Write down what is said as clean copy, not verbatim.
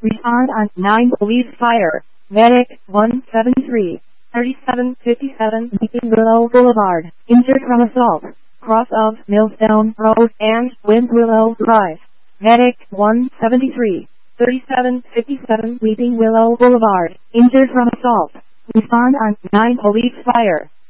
Respond on 9 police fire. Medic 173, 3757 Weeping Willow Boulevard. Injured from assault. Cross of Millstone Road and Wind Willow Drive. Medic 173, 3757 Weeping Willow Boulevard. Injured from assault. Respond on 9 police fire.